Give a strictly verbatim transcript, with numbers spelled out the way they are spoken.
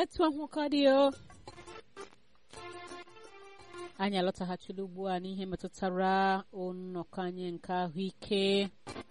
etu ahụ ka dị o anyị alọtaghachila ugbu a n'ihe metụtara nnọkọ anyị nke ahụike